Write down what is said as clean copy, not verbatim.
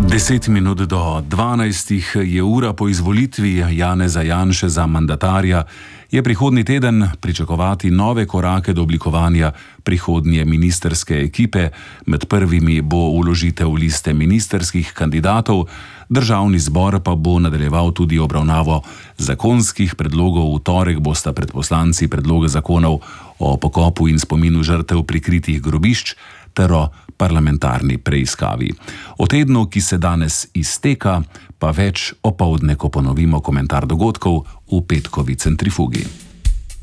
10 minut do 12 je ura po izvolitvi Janeza Janše za mandatarja. Je prihodnji teden pričakovati nove korake do oblikovanja prihodnje ministrske ekipe. Med prvimi bo vložitev liste ministrskih kandidatov. Državni zbor pa bo nadaljeval tudi obravnavo zakonskih predlogov. V torek bosta pred poslanci predloge zakonov o pokopu in spominu žrtev prikritih grobišč ter o parlamentarni preiskavi. O tednu, ki se danes izteka, pa več opoldne, ko ponovimo komentar dogodkov v petkovi centrifugi.